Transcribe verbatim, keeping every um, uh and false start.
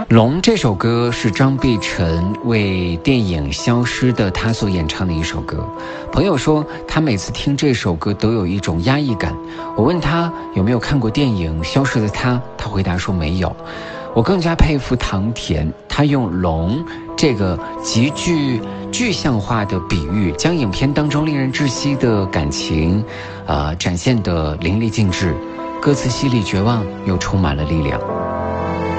龙》这首歌是张碧晨为电影《消失的她》所演唱的一首歌。朋友说他每次听这首歌都有一种压抑感。我问他有没有看过电影《消失的她》，他回答说没有。我更加佩服唐田，他用龙这个极具具象化的比喻，将影片当中令人窒息的感情呃，展现得淋漓尽致，歌词犀利绝望又充满了力量。